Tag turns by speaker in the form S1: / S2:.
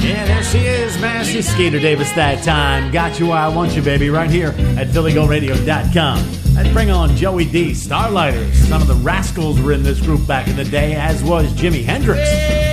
S1: Yeah, there she is, man. She's Skeeter Davis that time. Got you where I want you, baby, right here at PhillyGoRadio.com. Let's bring on Joey D, Starlighters. Some of the Rascals were in this group back in the day, as was Jimi Hendrix.